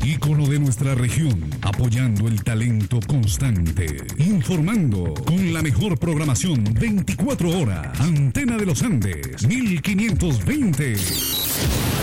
ícono de nuestra región, apoyando el talento constante, informando con la mejor programación 24 horas. Antena de los Andes, 1520.